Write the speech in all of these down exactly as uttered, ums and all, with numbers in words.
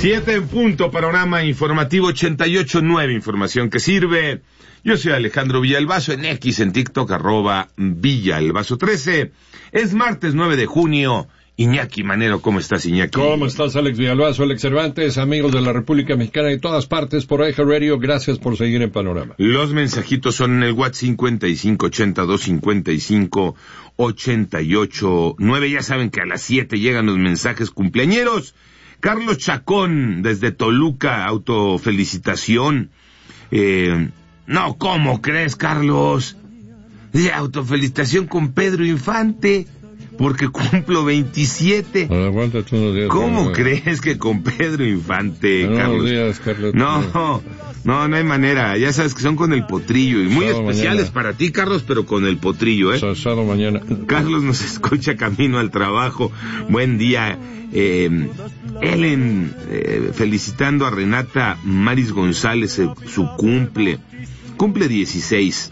Siete en punto, panorama informativo ochenta y ocho nueve, información que sirve. Yo soy Alejandro Villalbazo, en X, en TikTok, arroba Villalbazo trece. Es martes nueve de junio. Iñaki Manero, ¿cómo estás, Iñaki? ¿Cómo estás, Alex Villalbazo, Alex Cervantes, amigos de la República Mexicana y todas partes por iHeart Radio? Gracias por seguir en Panorama. Los mensajitos son en el WhatsApp cincuenta y cinco ochenta y dos cincuenta y cinco ochenta y ocho nueve. Ya saben que a las siete llegan los mensajes cumpleañeros. Carlos Chacón, desde Toluca, autofelicitación. Eh, no, ¿cómo crees, Carlos? De autofelicitación con Pedro Infante, porque cumplo veintisiete. Bueno, aguántate unos días. ¿Cómo no, crees que con Pedro Infante, no, Carlos? Unos días, Carlos? No, no, no hay manera. Ya sabes que son con el potrillo. Y muy Sábado especiales mañana. para ti, Carlos, pero con el potrillo, ¿eh? Sábado mañana. Carlos nos escucha camino al trabajo. Buen día. Eh, Ellen, eh, felicitando a Renata Maris González, eh, su cumple. Cumple dieciséis.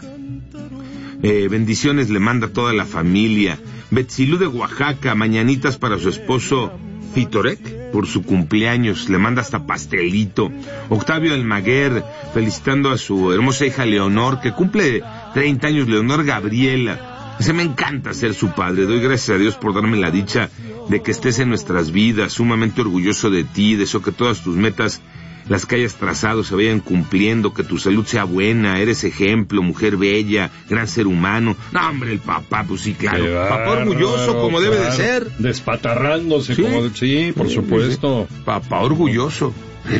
Eh, bendiciones le manda a toda la familia. Betsilú de Oaxaca, mañanitas para su esposo Fitorek por su cumpleaños, le manda hasta pastelito. Octavio Almaguer, felicitando a su hermosa hija Leonor, que cumple treinta años, Leonor Gabriela. Dice, me encanta ser su padre, doy gracias a Dios por darme la dicha de que estés en nuestras vidas, sumamente orgulloso de ti, deseo que todas tus metas, las que hayas trazado, se vayan cumpliendo, que tu salud sea buena, eres ejemplo, mujer bella, gran ser humano. No, hombre, el papá, pues sí, claro, Qué papá bárbaro, orgulloso, como claro. debe de ser. Despatarrándose, Sí. como de... Sí, por Sí, supuesto. sí. Papá orgulloso.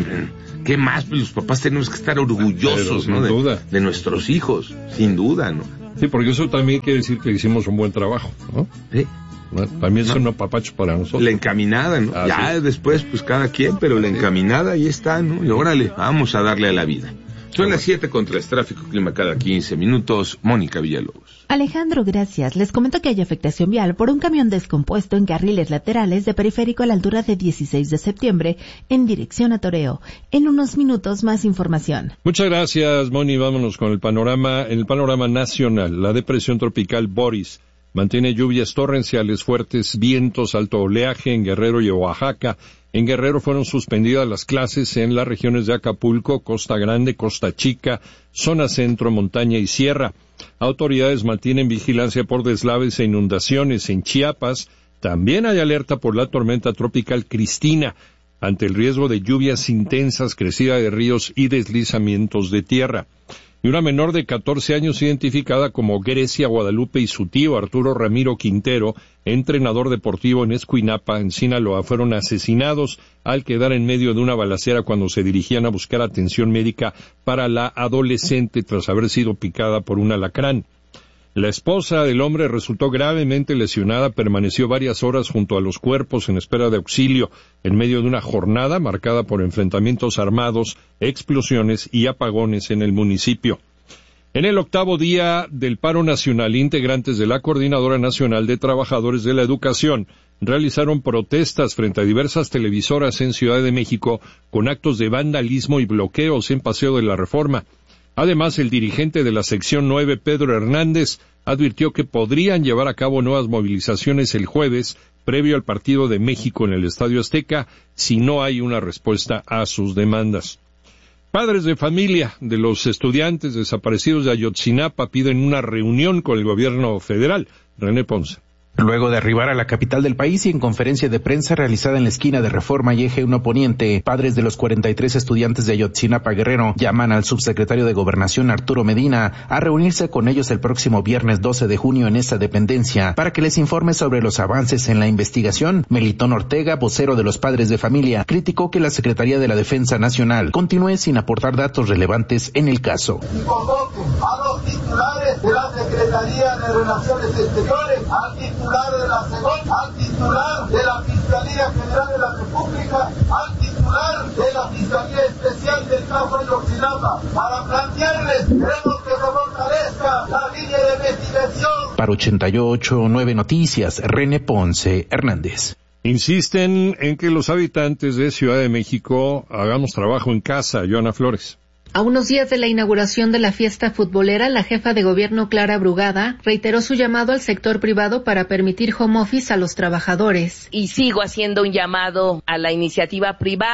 ¿Qué más? Pues los papás tenemos que estar orgullosos, Pero, ¿no? sin De, duda. de nuestros hijos, sin duda, ¿no? Sí, porque eso también quiere decir que hicimos un buen trabajo, ¿no? Sí. ¿No? También es un apapacho para nosotros. La encaminada, ¿no? Ah, ya sí. después, pues cada quien, pero la encaminada ahí está, ¿no? Y órale, vamos a darle a la vida. Son las siete contra el tráfico, clima cada quince minutos. Mónica Villalobos. Alejandro, gracias. Les comento que hay afectación vial por un camión descompuesto en carriles laterales de periférico a la altura de dieciséis de septiembre en dirección a Toreo. En unos minutos más información. Muchas gracias, Moni. Vámonos con el panorama. En el panorama nacional, la depresión tropical Boris mantiene lluvias torrenciales, fuertes vientos, alto oleaje en Guerrero y Oaxaca. En Guerrero fueron suspendidas las clases en las regiones de Acapulco, Costa Grande, Costa Chica, zona centro, montaña y sierra. Autoridades mantienen vigilancia por deslaves e inundaciones en Chiapas. También hay alerta por la tormenta tropical Cristina, ante el riesgo de lluvias intensas, crecida de ríos y deslizamientos de tierra. Y una menor de catorce años identificada como Grecia Guadalupe y su tío Arturo Ramiro Quintero, entrenador deportivo en Escuinapa, en Sinaloa, fueron asesinados al quedar en medio de una balacera cuando se dirigían a buscar atención médica para la adolescente tras haber sido picada por un alacrán. La esposa del hombre resultó gravemente lesionada, permaneció varias horas junto a los cuerpos en espera de auxilio en medio de una jornada marcada por enfrentamientos armados, explosiones y apagones en el municipio. En el octavo día del paro nacional, integrantes de la Coordinadora Nacional de Trabajadores de la Educación realizaron protestas frente a diversas televisoras en Ciudad de México con actos de vandalismo y bloqueos en Paseo de la Reforma. Además, el dirigente de la sección nueve, Pedro Hernández, advirtió que podrían llevar a cabo nuevas movilizaciones el jueves, previo al partido de México en el Estadio Azteca, si no hay una respuesta a sus demandas. Padres de familia de los estudiantes desaparecidos de Ayotzinapa piden una reunión con el gobierno federal. René Ponce. Luego de arribar a la capital del país y en conferencia de prensa realizada en la esquina de Reforma y Eje uno Poniente, padres de los cuarenta y tres estudiantes de Ayotzinapa, Guerrero, llaman al subsecretario de Gobernación, Arturo Medina, a reunirse con ellos el próximo viernes doce de junio en esa dependencia para que les informe sobre los avances en la investigación. Melitón Ortega, vocero de los padres de familia, criticó que la Secretaría de la Defensa Nacional continúe sin aportar datos relevantes en el caso. Y convoque a los titulares de la Secretaría de Relaciones Exteriores, al titular de la SEGON, al titular de la Fiscalía General de la República, al titular de la Fiscalía Especial del caso Ayotzinapa, para plantearles, queremos que se fortalezca la línea de investigación. Para ochenta y ocho punto nueve Noticias, René Ponce Hernández. Insisten en que los habitantes de Ciudad de México hagamos trabajo en casa. Joana Flores. A unos días de la inauguración de la fiesta futbolera, la jefa de gobierno Clara Brugada reiteró su llamado al sector privado para permitir home office a los trabajadores. Y sigo haciendo un llamado a la iniciativa privada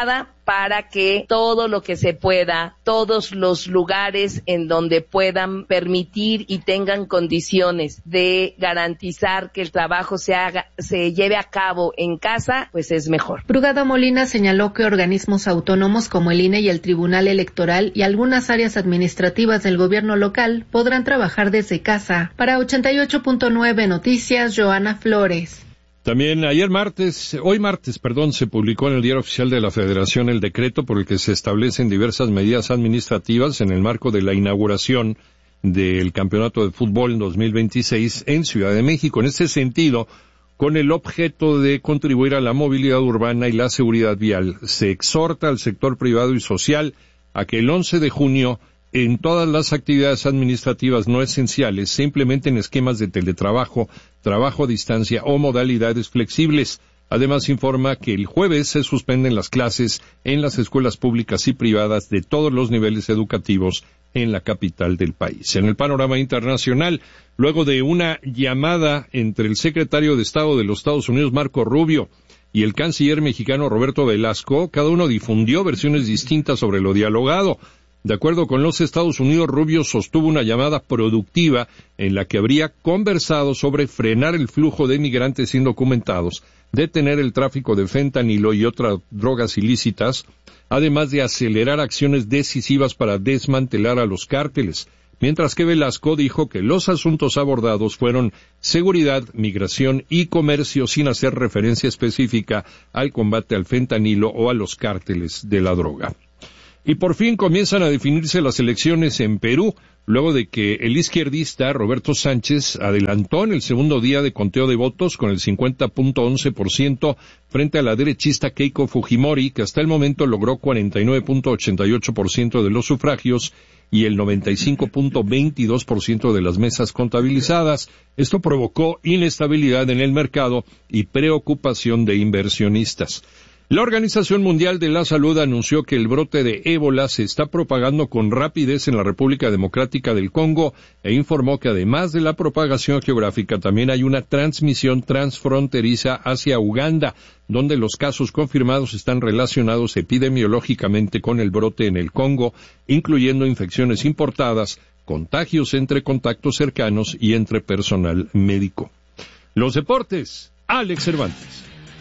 para que todo lo que se pueda, todos los lugares en donde puedan permitir y tengan condiciones de garantizar que el trabajo se haga, se lleve a cabo en casa, pues es mejor. Brugada Molina señaló que organismos autónomos como el I N E y el Tribunal Electoral y algunas áreas administrativas del gobierno local podrán trabajar desde casa. Para ochenta y ocho punto nueve Noticias, Joana Flores. También ayer martes, hoy martes, perdón, se publicó en el Diario Oficial de la Federación el decreto por el que se establecen diversas medidas administrativas en el marco de la inauguración del Campeonato de Fútbol dos mil veintiséis en Ciudad de México. En este sentido, con el objeto de contribuir a la movilidad urbana y la seguridad vial, se exhorta al sector privado y social a que el once de junio en todas las actividades administrativas no esenciales se implementen esquemas de teletrabajo, trabajo a distancia o modalidades flexibles. Además, informa que el jueves se suspenden las clases en las escuelas públicas y privadas de todos los niveles educativos en la capital del país. En el panorama internacional, luego de una llamada entre el secretario de Estado de los Estados Unidos, Marco Rubio, y el canciller mexicano Roberto Velasco, cada uno difundió versiones distintas sobre lo dialogado. De acuerdo con los Estados Unidos, Rubio sostuvo una llamada productiva en la que habría conversado sobre frenar el flujo de migrantes indocumentados, detener el tráfico de fentanilo y otras drogas ilícitas, además de acelerar acciones decisivas para desmantelar a los cárteles, mientras que Velasco dijo que los asuntos abordados fueron seguridad, migración y comercio, sin hacer referencia específica al combate al fentanilo o a los cárteles de la droga. Y por fin comienzan a definirse las elecciones en Perú, luego de que el izquierdista Roberto Sánchez adelantó en el segundo día de conteo de votos con el cincuenta punto once por ciento frente a la derechista Keiko Fujimori, que hasta el momento logró cuarenta y nueve punto ochenta y ocho por ciento de los sufragios y el noventa y cinco punto veintidós por ciento de las mesas contabilizadas. Esto provocó inestabilidad en el mercado y preocupación de inversionistas. La Organización Mundial de la Salud anunció que el brote de ébola se está propagando con rapidez en la República Democrática del Congo e informó que además de la propagación geográfica también hay una transmisión transfronteriza hacia Uganda, donde los casos confirmados están relacionados epidemiológicamente con el brote en el Congo, incluyendo infecciones importadas, contagios entre contactos cercanos y entre personal médico. Los deportes, Alex Cervantes.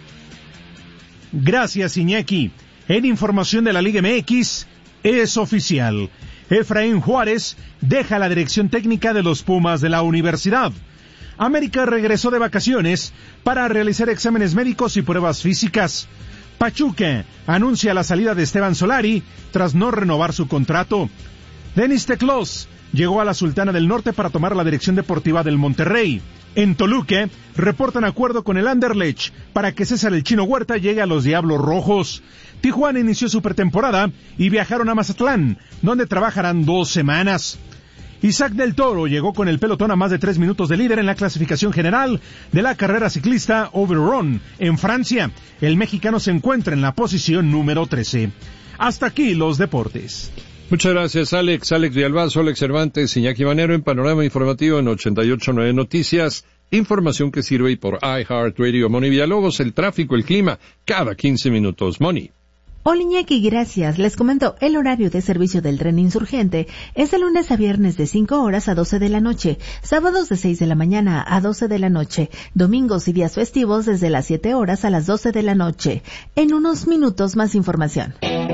Gracias, Iñaki. En información de la Liga M X, es oficial. Efraín Juárez deja la dirección técnica de los Pumas de la Universidad. América regresó de vacaciones para realizar exámenes médicos y pruebas físicas. Pachuca anuncia la salida de Esteban Solari tras no renovar su contrato. Denis Teclós llegó a la Sultana del Norte para tomar la dirección deportiva del Monterrey. En Toluca, reportan acuerdo con el Anderlecht para que César el Chino Huerta llegue a los Diablos Rojos. Tijuana inició su pretemporada y viajaron a Mazatlán, donde trabajarán dos semanas. Isaac del Toro llegó con el pelotón a más de tres minutos de líder en la clasificación general de la carrera ciclista Overrun en Francia. El mexicano se encuentra en la posición número trece. Hasta aquí los deportes. Muchas gracias, Alex. Alex Villalbazo, Alex Cervantes, Iñaki Manero en Panorama Informativo en ochenta y ocho punto nueve Noticias. Información que sirve y por iHeartRadio. Moni Villalobos, el tráfico, el clima, cada quince minutos. Moni. Hola Iñaki, gracias. Les comento, el horario de servicio del tren insurgente es de lunes a viernes de cinco horas a doce de la noche, sábados de seis de la mañana a doce de la noche, domingos y días festivos desde las siete horas a las doce de la noche. En unos minutos más información.